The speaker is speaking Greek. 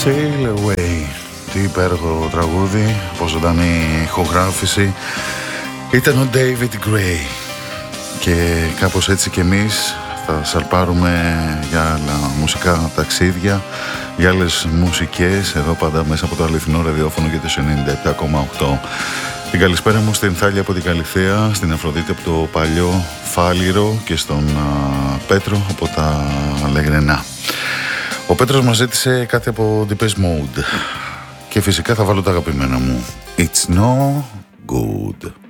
Sail Away. Τι υπέροχο τραγούδι, από ζωντανή ηχογράφηση. Ήταν ο David Gray. Και κάπως έτσι κι εμείς θα σαλπάρουμε για άλλα μουσικά ταξίδια, για άλλες μουσικές, εδώ πάντα μέσα από το αληθινό ραδιόφωνο και το 97,8. Την καλησπέρα μου στην Θάλια από την Καλυθέα, στην Αφροδίτη από το Παλιό Φάληρο και στον Πέτρο από τα Λεγρενά. Ο Πέτρος μας ζήτησε κάτι από Depeche Mode και φυσικά θα βάλω τα αγαπημένα μου. It's no good.